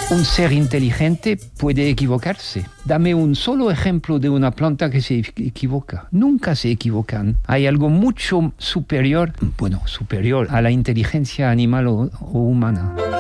Un ser inteligente puede equivocarse. Dame un solo ejemplo de una planta que se equivoca. Nunca se equivocan. Hay algo mucho superior a la inteligencia animal o humana.